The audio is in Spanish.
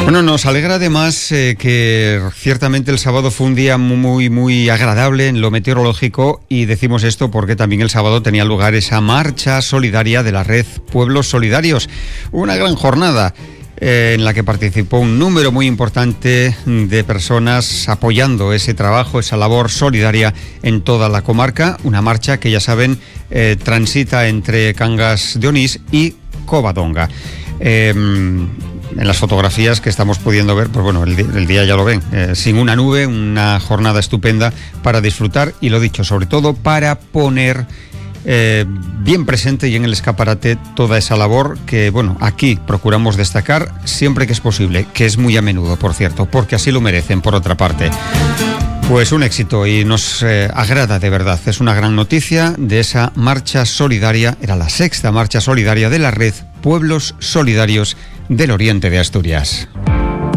Bueno, nos alegra además que ciertamente el sábado fue un día muy agradable en lo meteorológico, y decimos esto porque también el sábado tenía lugar esa marcha solidaria de la red Pueblos Solidarios, una gran jornada en la que participó un número muy importante de personas apoyando ese trabajo, esa labor solidaria en toda la comarca. Una marcha que, ya saben, transita entre Cangas de Onís y Covadonga. En las fotografías que estamos pudiendo ver, pues bueno, el día ya lo ven, sin una nube, una jornada estupenda para disfrutar y, lo dicho, sobre todo para poner bien presente y en el escaparate toda esa labor que, bueno, aquí procuramos destacar siempre que es posible, que es muy a menudo, por cierto, porque así lo merecen, por otra parte. Pues un éxito, y nos agrada de verdad. Es una gran noticia de esa marcha solidaria. Era la 6ª marcha solidaria de la red Pueblos Solidarios del Oriente de Asturias.